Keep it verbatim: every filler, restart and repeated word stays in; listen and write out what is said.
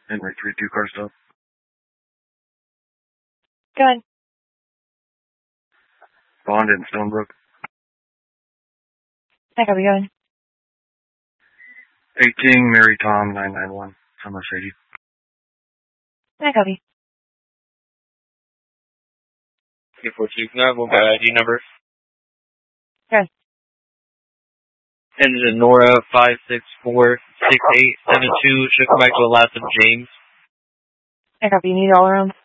Henry three two car stop. Go ahead. Bond in Stonebrook. I copy, go ahead. eighteen Mary Tom nine nine one. It's a Mercedes. I copy. two four two, can I have one by I D number? Go ahead. Engine Nora five six four six eight seven two, should come back to the last of James. I copy. You need all around?